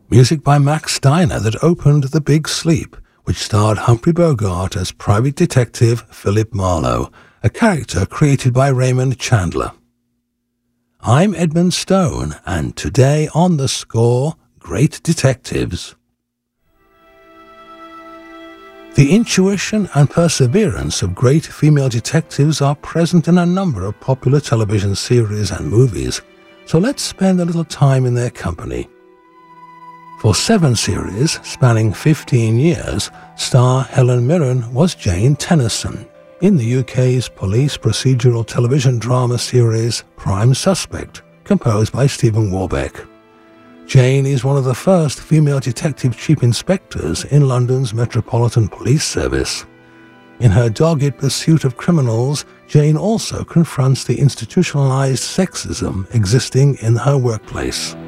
Music by Max Steiner that opened The Big Sleep, which starred Humphrey Bogart as private detective Philip Marlowe, a character created by Raymond Chandler. I'm Edmund Stone, and today on The Score, Great Detectives. The intuition and perseverance of great female detectives are present in a number of popular television series and movies, so let's spend a little time in their company. For 7 series, spanning 15 years, star Helen Mirren was Jane Tennyson in the UK's police procedural television drama series Prime Suspect, composed by Stephen Warbeck. Jane is one of the first female detective chief inspectors in London's Metropolitan Police Service. In her dogged pursuit of criminals, Jane also confronts the institutionalized sexism existing in her workplace.